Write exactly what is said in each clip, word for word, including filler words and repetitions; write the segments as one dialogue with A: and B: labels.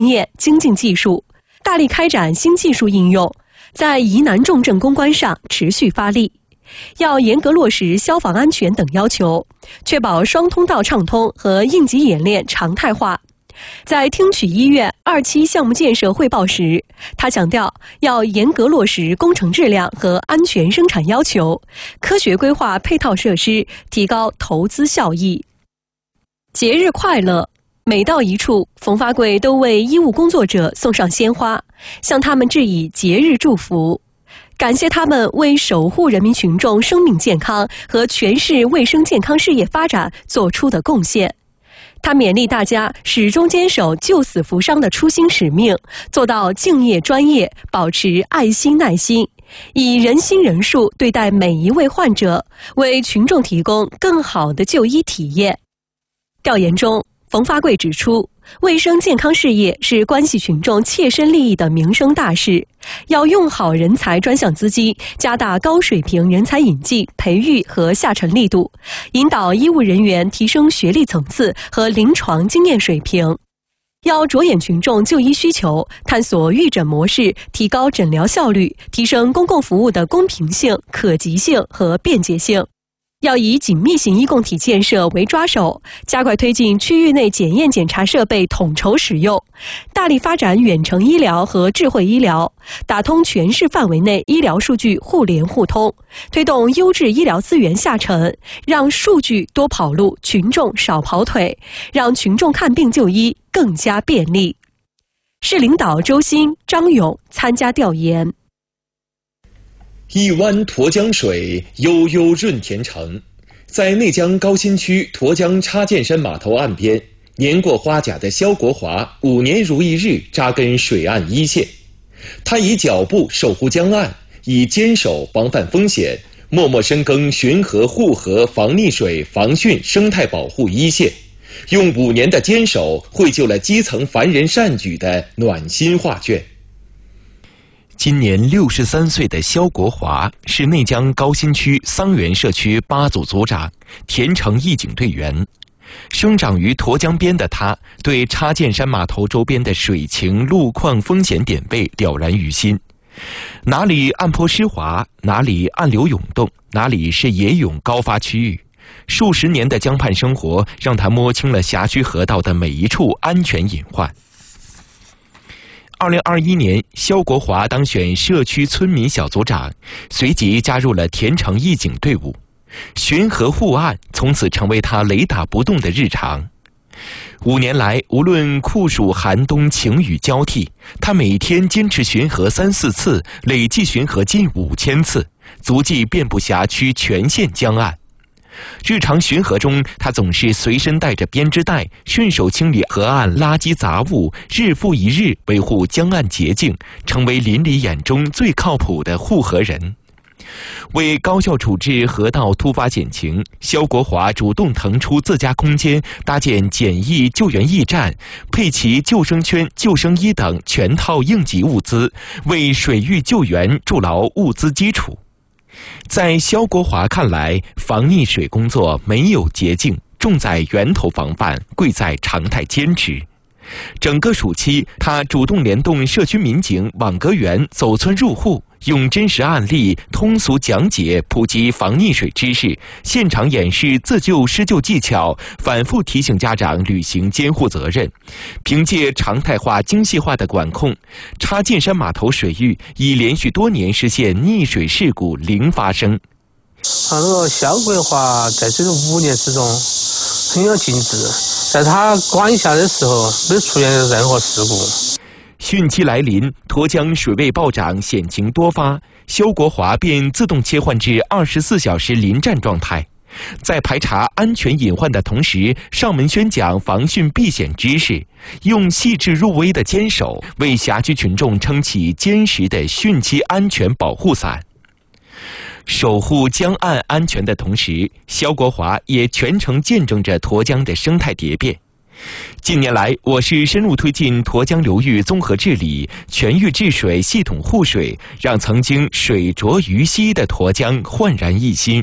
A: 验、精进技术，大力开展新技术应用，在疑难重症公关上持续发力。要严格落实消防安全等要求，确保双通道畅通和应急演练常态化。在听取医院二期项目建设汇报时，他强调要严格落实工程质量和安全生产要求，科学规划配套设施，提高投资效益。节日快乐！每到一处，冯发贵都为医务工作者送上鲜花，向他们致以节日祝福。感谢他们为守护人民群众生命健康和全市卫生健康事业发展做出的贡献。他勉励大家始终坚守救死扶伤的初心使命，做到敬业专业，保持爱心耐心，以人心仁术对待每一位患者，为群众提供更好的就医体验。调研中，冯发贵指出，卫生健康事业是关系群众切身利益的民生大事，要用好人才专项资金，加大高水平人才引进、培育和下沉力度，引导医务人员提升学历层次和临床经验水平。要着眼群众就医需求，探索预诊模式，提高诊疗效率，提升公共服务的公平性、可及性和便捷性。要以紧密型医共体建设为抓手，加快推进区域内检验检查设备统筹使用，大力发展远程医疗和智慧医疗，打通全市范围内医疗数据互联互通，推动优质医疗资源下沉，让数据多跑路，群众少跑腿，让群众看病就医更加便利。市领导周新、张勇参加调研。
B: 一湾沱江水悠悠润田城，在内江高新区沱江插剑山码头岸边，年过花甲的肖国华五年如一日扎根水岸一线。他以脚步守护江岸，以坚守防范风险，默默深耕巡河护河防溺水防汛生态保护一线，用五年的坚守绘就了基层凡人善举的暖心画卷。
C: 今年六十三岁的肖国华是内江高新区桑园社区八组组长、田城义警队员。生长于沱江边的他，对插剑山码头周边的水情、路况、风险点位了然于心。哪里岸坡湿滑，哪里暗流涌动，哪里是野涌高发区域。数十年的江畔生活，让他摸清了辖区河道的每一处安全隐患。二零二一年，肖国华当选社区村民小组长，随即加入了田城义警队伍。巡河护岸从此成为他雷打不动的日常。五年来，无论酷暑寒冬、晴雨交替，他每天坚持巡河三四次，累计巡河近五千次，足迹遍布辖区全县江岸。日常巡河中，他总是随身带着编织袋，顺手清理河岸垃圾杂物，日复一日维护江岸洁净，成为邻里眼中最靠谱的护河人。为高效处置河道突发险情，肖国华主动腾出自家空间，搭建简易救援驿站，配齐救生圈、救生衣等全套应急物资，为水域救援筑牢物资基础。在肖国华看来，防溺水工作没有捷径，重在源头防范，贵在常态坚持。整个暑期，他主动联动社区民警、网格员走村入户，用真实案例通俗讲解普及防溺水知识，现场演示自救施救技巧，反复提醒家长履行监护责任。凭借常态化、精细化的管控，插剑山码头水域已连续多年实现溺水事故零发生。
D: 啊，那个肖国华在这五年之中很有尽职，在他管辖的时候没出现任何事故。
C: 汛期来临，沱江水位暴涨，险情多发，肖国华便自动切换至二十四小时临战状态，在排查安全隐患的同时，上门宣讲防汛避险知识，用细致入微的坚守，为辖区群众撑起坚实的汛期安全保护伞。守护江岸安全的同时，肖国华也全程见证着沱江的生态蝶变。近年来，我市深入推进沱江流域综合治理、全域治水、系统护水，让曾经水浊鱼稀的沱江焕然一新。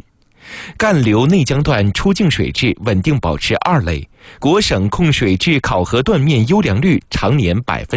C: 干流内江段出境水质稳定保持二类，国省控水质考核断面优良率常年百分。